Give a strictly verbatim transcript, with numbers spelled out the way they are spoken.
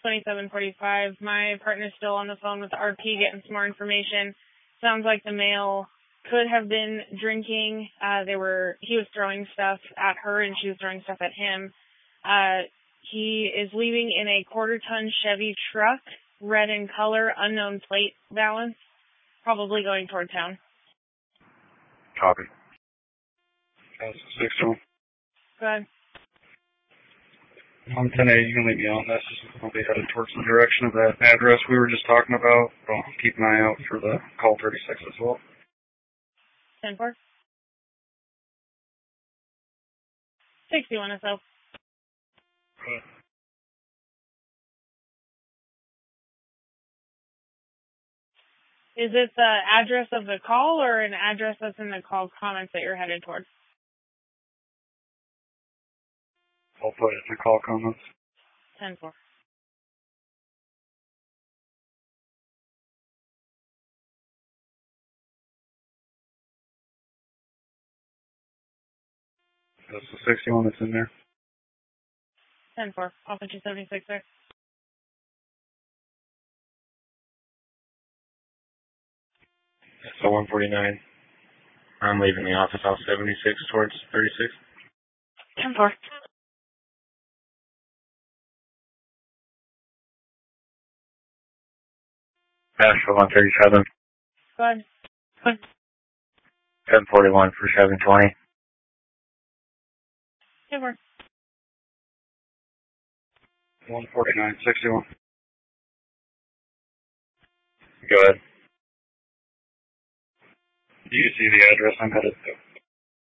twenty-seven forty-five. My partner's still on the phone with the R P getting some more information. Sounds like the male could have been drinking. Uh, they were, he was throwing stuff at her and she was throwing stuff at him. Uh, he is leaving in a quarter-ton Chevy truck, red in color, unknown plate balance, probably going toward town. Copy. That's six one. Go ahead. I'm ten eight, you can leave me on this. I'll be headed towards the direction of that address we were just talking about. I'll keep an eye out for the call thirty-six as well. ten four. sixty-one S O. Good. Is it the address of the call or an address that's in the call comments that you're headed towards? I'll put it in the call comments. ten four. That's the sixty-one that's in there. ten four. I'll put you seventy-six there. So one forty-nine. I'm leaving the office off seventy-six towards thirty-six. ten four. Nashville one thirty-seven. Go ahead. Go ahead. seven forty-one for seven twenty. ten four. one forty-nine, sixty-one. Go ahead. Do you see the address I'm headed to?